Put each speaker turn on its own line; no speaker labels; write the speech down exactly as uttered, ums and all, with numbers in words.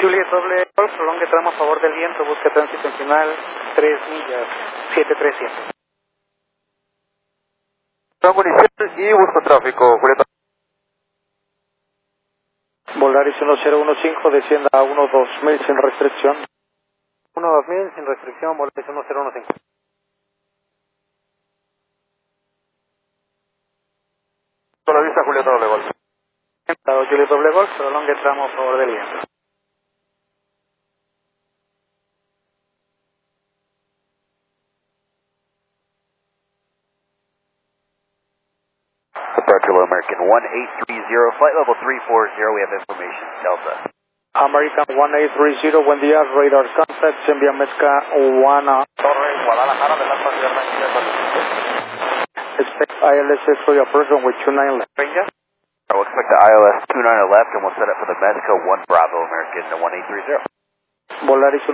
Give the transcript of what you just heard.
Juliet doble Golf, prolongue tramo a favor del viento, busque tránsito en final, tres millas, siete tres siete.
Rango inicial y busco tráfico, Julieta.
Volaris uno cero uno cinco, descienda a uno dos mil sin restricción. uno dos mil sin restricción, Volaris uno cero uno cinco.
Con la vista, Julieta doble Golf.
Juliet doble Golf, prolongue tramo a favor del viento.
Departure American one eight three zero, flight level three four zero, we have information, Delta.
American one eight three zero, buen día, radar contact, se envía Mezca one.
Torre, Guadalajara, de la Sierra.
Expect I L S for your person with two nine left.
Ranger? We'll expect the I L S two nine left and we'll set up for the Mezco one Bravo American one eight three zero.
Volaris